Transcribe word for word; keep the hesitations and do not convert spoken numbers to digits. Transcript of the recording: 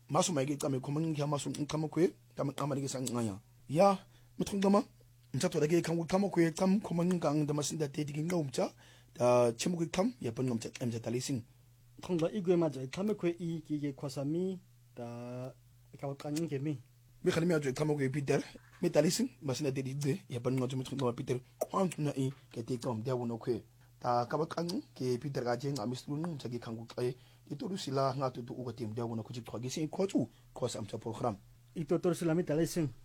masu mai ge kame kuma ngi masu kama kwe kama kama ge sang ngaya ya mutung dama ncha to dage kan kama kwe kam kuma ngang dama sinda te digin ga umcha da chimu kam ya ban ngam cha em cha talising 통과 이거에 맞아 kama kwe i ki ge kwasami da ka kan ngi mi mi khani mi ajo kama kwe Peter mi talising masinda te digde ya ban ngam mutung dama Peter kwam tuna i ke te kam da wono kwe ta ka kan ke Peter ga jeng amislun cha ge kan ku kai itu sila ngatu tu uga tim da wono ku chi kwagi sin ko chu ko sam cha program ito tor silami talising